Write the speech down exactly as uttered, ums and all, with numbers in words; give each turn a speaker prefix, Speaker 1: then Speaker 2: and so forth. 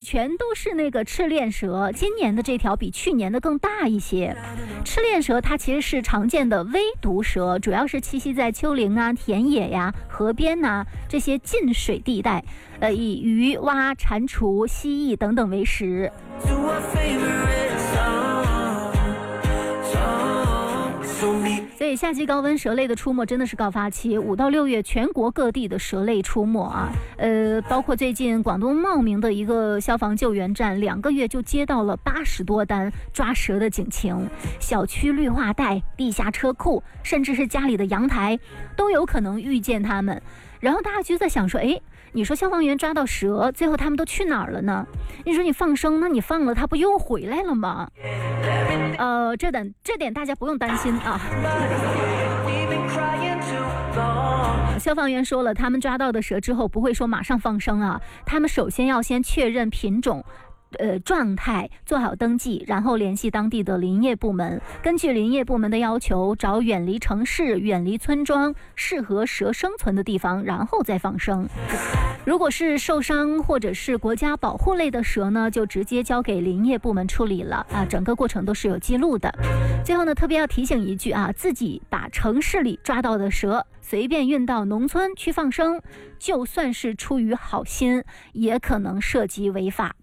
Speaker 1: 全都是那个赤链蛇，今年的这条比去年的更大一些。赤链蛇它其实是常见的微毒蛇，主要是栖息在丘陵啊、田野呀、河边呐、这些近水地带，呃，以鱼、蛙、蟾蜍、蜥蜴等等为食。所以夏季高温蛇类的出没真的是高发期，五到六月全国各地的蛇类出没啊，呃，包括最近广东茂名的一个消防救援站，两个月就接到了八十多单抓蛇的警情，小区绿化带、地下车库，甚至是家里的阳台，都有可能遇见它们。然后大家就在想说，哎，你说消防员抓到蛇，最后他们都去哪儿了呢？你说你放生，那你放了它不又回来了吗？呃，这点这点大家不用担心啊。消防员说了，他们抓到的蛇之后不会说马上放生啊，他们首先要先确认品种。呃，状态做好登记，然后联系当地的林业部门，根据林业部门的要求，找远离城市、远离村庄、适合蛇生存的地方，然后再放生。如果是受伤或者是国家保护类的蛇呢，就直接交给林业部门处理了啊，整个过程都是有记录的。最后呢，特别要提醒一句啊，自己把城市里抓到的蛇随便运到农村去放生，就算是出于好心，也可能涉及违法。